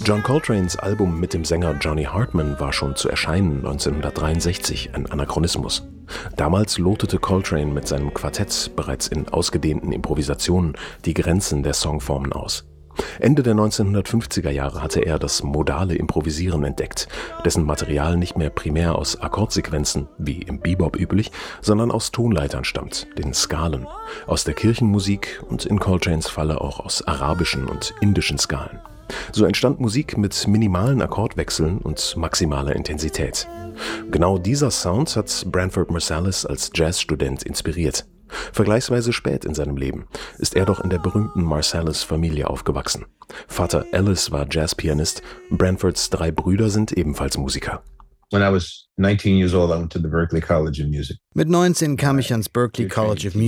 John Coltranes Album mit dem Sänger Johnny Hartman war schon zu erscheinen 1963 ein Anachronismus. Damals lotete Coltrane mit seinem Quartett bereits in ausgedehnten Improvisationen die Grenzen der Songformen aus. Ende der 1950er Jahre hatte er das modale Improvisieren entdeckt, dessen Material nicht mehr primär aus Akkordsequenzen, wie im Bebop üblich, sondern aus Tonleitern stammt, den Skalen, aus der Kirchenmusik und in Coltranes Falle auch aus arabischen und indischen Skalen. So entstand Musik mit minimalen Akkordwechseln und maximaler Intensität. Genau dieser Sound hat Branford Marsalis als Jazzstudent inspiriert. Vergleichsweise spät in seinem Leben ist er doch in der berühmten Marsalis-Familie aufgewachsen. Vater Ellis war Jazzpianist, Branfords 3 Brüder sind ebenfalls Musiker. Mit 19 kam ich ans Berklee College of Music.